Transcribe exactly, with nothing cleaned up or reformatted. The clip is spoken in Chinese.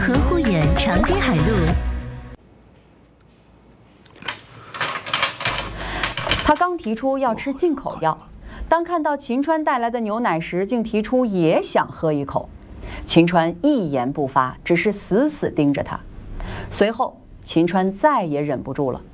河护眼长滨海路。 他刚提出要吃进口药，当看到秦川带来的牛奶时，竟提出也想喝一口。秦川一言不发，只是死死盯着他。随后，秦川再也忍不住了。